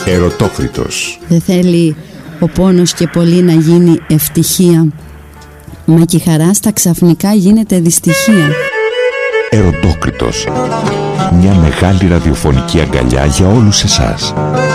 Ερωτόκριτος. Δεν θέλει ο πόνος και πολύ να γίνει ευτυχία, μα και η χαρά στα ξαφνικά γίνεται δυστυχία. Ερωτόκριτος. Μια μεγάλη ραδιοφωνική αγκαλιά για όλους εσάς.